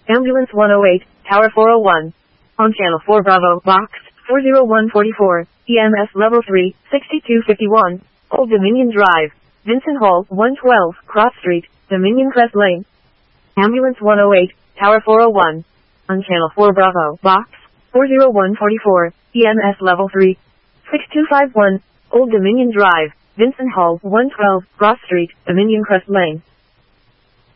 Ambulance 108, Tower 401. On Channel 4 Bravo, Box 40144, EMS Level 3, 6251, Old Dominion Drive, Vincent Hall, 112, Cross Street, Dominion Crest Lane. Ambulance 108, Tower 401. On Channel 4 Bravo, Box 40144, EMS Level 3, 6251, Old Dominion Drive, Vincent Hall, 112, Cross Street, Dominion Crest Lane.